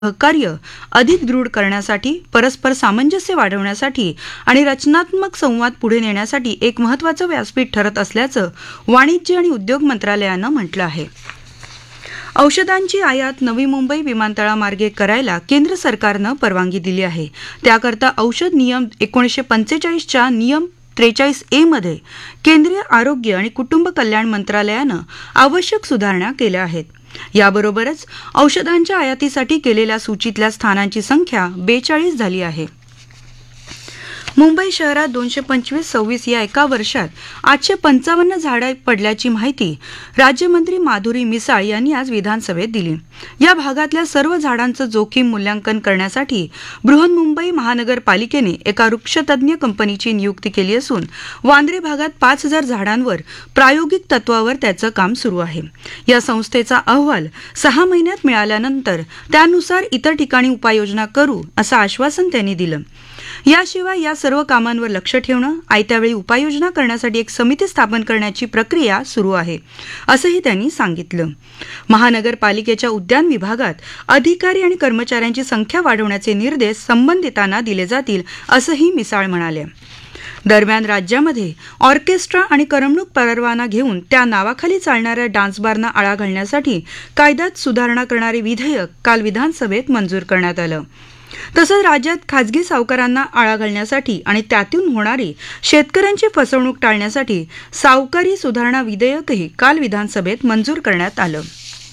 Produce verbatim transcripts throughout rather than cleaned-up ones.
सहकार्य अधिक दृढ करण्यासाठी, परस्पर सामंजस्य वाढवण्यासाठी आणि रचनात्मक संवाद पुढे नेण्यासाठी एक महत्त्वाचं व्यासपीठ ठरत असल्याचं वाणिज्य आणि उद्योग मंत्रालयानं म्हटलं आहे. औषधांची आयात नवी मुंबई विमानतळामार्गे करायला केंद्र सरकारनं परवानगी दिली आहे. त्याकरता औषध नियम एकोणीसशे पंचेचाळीसच्या नियम त्रेचाळीस ए मध्ये केंद्रीय आरोग्य आणि कुटुंब कल्याण मंत्रालयानं आवश्यक सुधारणा केल्या आहेत. याबरोबरच औषधांच्या आयातीसाठी केलेल्या सूचीतल्या स्थानांची संख्या बेचाळीस झाली आहे. मुंबई शहरात दोनशे पंचवीस सव्वीस या एका वर्षात आठशे पंचावन्न झाडं पडल्याची माहिती राज्यमंत्री माधुरी मिसाळ यांनी आज विधानसभेत दिली. या भागातल्या सर्व झाडांचं जोखीम मूल्यांकन करण्यासाठी बृहन्मुंबई महानगरपालिकेने एका वृक्षतज्ञ कंपनीची नियुक्ती केली असून वांद्रे भागात पाच हजार झाडांवर प्रायोगिक तत्वावर त्याचं काम सुरू आहे. या संस्थेचा अहवाल सहा महिन्यात मिळाल्यानंतर त्यानुसार इतर ठिकाणी उपाययोजना करू असं आश्वासन त्यांनी दिलं. याशिवाय या सर्व कामांवर लक्ष ठेवणं, आयत्या वेळी उपाययोजना करण्यासाठी एक समिती स्थापन करण्याची प्रक्रिया सुरू आहे असंही त्यांनी सांगितलं. महानगरपालिकेच्या उद्यान विभागात अधिकारी आणि कर्मचाऱ्यांची संख्या वाढवण्याचे निर्देश संबंधितांना दिले जातील असंही मिसाळ म्हणाले. दरम्यान राज्यामध्ये ऑर्केस्ट्रा आणि करमणूक परवाना घेऊन त्या नावाखाली चालणाऱ्या डान्स बारना आळा घालण्यासाठी कायद्यात सुधारणा करणारे विधेयक काल विधानसभेत मंजूर करण्यात आलं. तसंच राज्यात खासगी सावकारांना आळा घालण्यासाठी आणि त्यातून होणारी शेतकऱ्यांची फसवणूक टाळण्यासाठी सावकारी सुधारणा विधेयकही काल विधानसभेत मंजूर करण्यात आलं.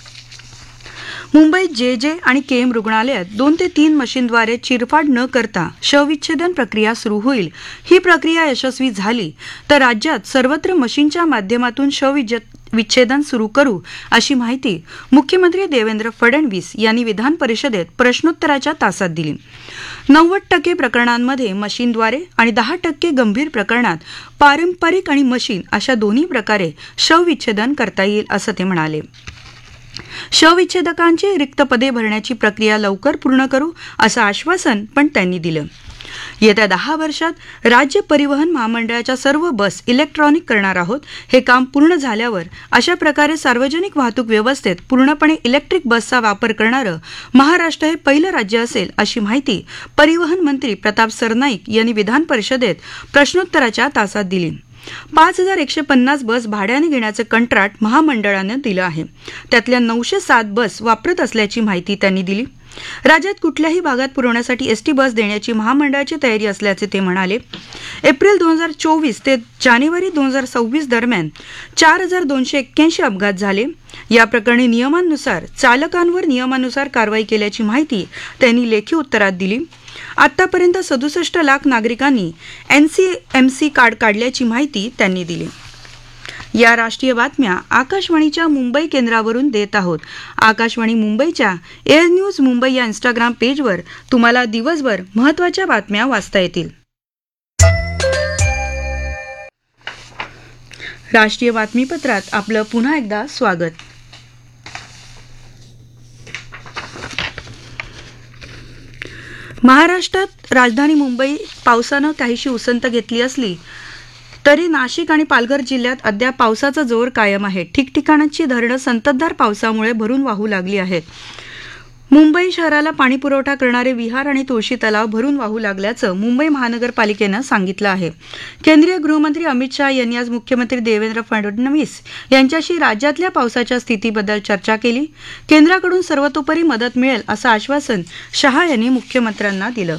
मुंबईत जे जे आणि के एम रुग्णालयात दोन ते तीन मशीनद्वारे चिरफाड न करता शवविच्छेदन प्रक्रिया सुरू होईल. ही प्रक्रिया यशस्वी झाली तर राज्यात सर्वत्र मशीनच्या माध्यमातून शवविच्छेदन सुरू करू अशी माहिती मुख्यमंत्री देवेंद्र फडणवीस यांनी विधान परिषदेत प्रश्नोत्तराच्या तासात दिली. नव्वद टक्के प्रकरणांमध्ये मशीनद्वारे आणि दहा टक्के गंभीर प्रकरणात पारंपरिक आणि मशीन अशा दोन्ही प्रकारे शवविच्छेदन करता येईल असं ते म्हणाले. शवविच्छेदकांची रिक्त पदे भरण्याची प्रक्रिया लवकर पूर्ण करू असं आश्वासन पण त्यांनी दिलं. येत्या दहा वर्षात राज्य परिवहन महामंडळाच्या सर्व बस इलेक्ट्रॉनिक करणार आहोत. हे काम पूर्ण झाल्यावर अशा प्रकारे सार्वजनिक वाहतूक व्यवस्थेत पूर्णपणे इलेक्ट्रिक बसचा वापर करणारं महाराष्ट्र हे पहिलं राज्य असेल अशी माहिती परिवहन मंत्री प्रताप सरनाईक यांनी विधान परिषदेत प्रश्नोत्तराच्या तासात दिली. पाच हजार एकशे पन्नास बस भाड्याने घेण्याचं कंत्राट महामंडळानं दिलं आहे. त्यातल्या नऊशे सात बस वापरत असल्याची माहिती त्यांनी दिली. राज्यात कुठल्याही भागात पुरवण्यासाठी एसटी बस देण्याची महामंडळाची तयारी असल्याचे ते म्हणाले. एप्रिल दोन हजार चोवीस ते जानेवारी दोन हजार सव्वीस दरम्यान चार हजार दोनशे एक्क्याऐंशी अपघात झाले. या प्रकरणी नियमानुसार चालकांवर नियमानुसार कारवाई केल्याची माहिती त्यांनी लेखी उत्तरात दिली. आतापर्यंत सदुसष्ट लाख नागरिकांनी एनसीएमसी कार्ड काढल्याची माहिती त्यांनी दिली. या राष्ट्रीय बातम्या आकाशवाणीच्या मुंबई केंद्रावरून देत आहोत. आकाशवाणी मुंबईच्या एअर न्यूज मुंबई या इंस्टाग्राम पेजवर तुम्हाला दिवसभर महत्त्वाच्या बातम्या वाचता येतील. राष्ट्रीय बातमीपत्रात आपलं पुन्हा एकदा स्वागत. महाराष्ट्रात राजधानी मुंबई पावसानं काहीशी उसंत घेतली असली तरी नाशिक आणि पालघर जिल्ह्यात अद्याप पावसाचा जोर कायम आहे. ठिकठिकाणची धरणं संततधार पावसामुळे भरून वाहू लागली आहेत. मुंबई शहराला पाणीपुरवठा करणारे विहार आणि तुळशी तलाव भरून वाहू लागल्याचं मुंबई महानगरपालिकेनं सांगितलं आहे. केंद्रीय गृहमंत्री अमित शाह यांनी आज मुख्यमंत्री देवेंद्र फडणवीस यांच्याशी राज्यातल्या पावसाच्या स्थितीबद्दल चर्चा केली. केंद्राकडून सर्वतोपरी मदत मिळेल असं आश्वासन शाह यांनी मुख्यमंत्र्यांना दिलं.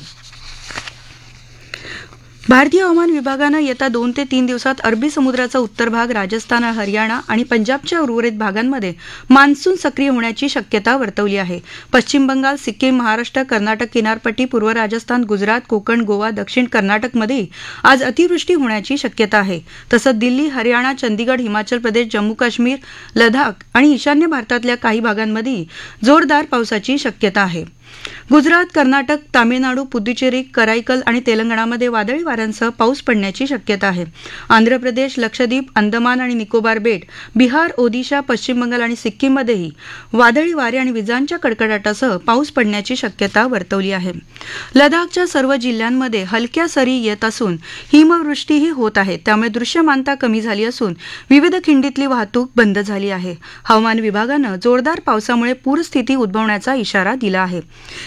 भारतीय हवामान विभागानं येत्या दोन ते तीन दिवसात अरबी समुद्राचा उत्तर भाग, राजस्थान, हरियाणा आणि पंजाबच्या उर्वरित भागांमध्ये मान्सून सक्रिय होण्याची शक्यता वर्तवली आहे. पश्चिम बंगाल, सिक्कीम, महाराष्ट्र, कर्नाटक किनारपट्टी, पूर्व राजस्थान, गुजरात, कोकण, गोवा, दक्षिण कर्नाटकमध्ये आज अतिवृष्टी होण्याची शक्यता आहे. तसंच दिल्ली, हरियाणा, चंदीगड, हिमाचल प्रदेश, जम्मू काश्मीर, लडाख आणि ईशान्य भारतातल्या काही भागांमध्ये जोरदार पावसाची शक्यता आहे. गुजरात, कर्नाटक, तामिळनाडू, पुदुचेरी, कराईकल आणि तेलंगणामध्ये वादळी वाऱ्यासह वाऱ्यांसह पाऊस पडण्याची शक्यता आहे. आंध्र प्रदेश, लक्षद्वीप, अंदमान आणि निकोबार बेट, बिहार, ओदिशा, पश्चिम बंगाल आणि सिक्कीममध्येही वादळी वारे आणि विजांच्या कडकडाटासह पाऊस पडण्याची शक्यता वर्तवली आहे. लडाखच्या सर्व जिल्ह्यांमध्ये हलक्या सरी येत असून हिमवृष्टीही होत आहे. त्यामुळे दृश्यमानता कमी झाली असून विविध खिंडीतली वाहतूक बंद झाली आहे. हवामान विभागानं जोरदार पावसामुळे पूरस्थिती उद्भवण्याचा इशारा दिला आहे.